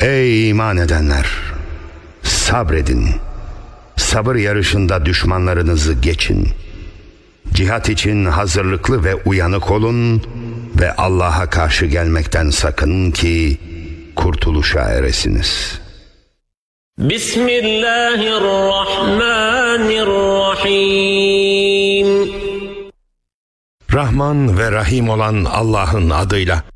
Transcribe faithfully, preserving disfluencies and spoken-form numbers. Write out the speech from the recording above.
Ey iman edenler! Sabredin. Sabır yarışında düşmanlarınızı geçin. Cihat için hazırlıklı ve uyanık olun ve Allah'a karşı gelmekten sakının ki kurtuluşa eresiniz. Bismillahirrahmanirrahim. Rahman ve Rahim olan Allah'ın adıyla.